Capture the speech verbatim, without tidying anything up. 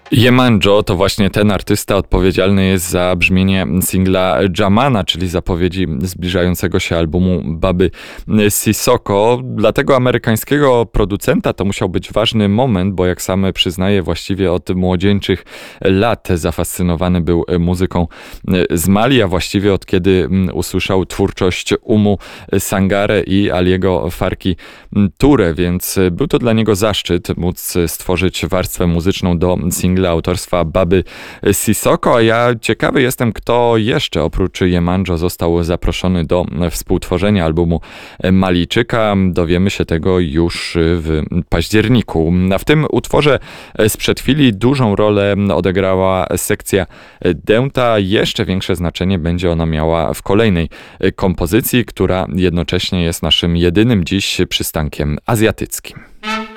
Iemanjo to właśnie ten artysta odpowiedzialny jest za brzmienie singla Jamana, czyli zapowiedzi zbliżającego się albumu Baby Sissoko. Dla tego amerykańskiego producenta to musiał być ważny moment, bo jak sam przyznaje, właściwie od młodzieńczych lat zafascynowany był muzyką z Mali, a właściwie od kiedy usłyszał twórczość Umu Sangare i Aliego Farki Toure, więc był to dla niego zaszczyt móc stworzyć warstwę muzyczną do singla autorstwa Baby Sissoko, a ja ciekawy jestem, kto jeszcze oprócz Iemanjo został zaproszony do współtworzenia albumu Malijczyka. Dowiemy się tego już w październiku. A w tym utworze sprzed chwili dużą rolę odegrała sekcja dęta. Jeszcze większe znaczenie będzie ona miała w kolejnej kompozycji, która jednocześnie jest naszym jedynym dziś przystankiem azjatyckim.